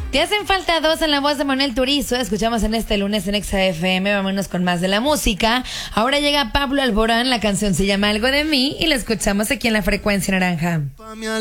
Te hacen falta dos en la voz de Manuel Turizo. Escuchamos en este lunes en Exa FM. Vámonos con más de la música. Ahora llega Pablo Alborán. La canción se llama Algo de mí y la escuchamos aquí en la Frecuencia Naranja.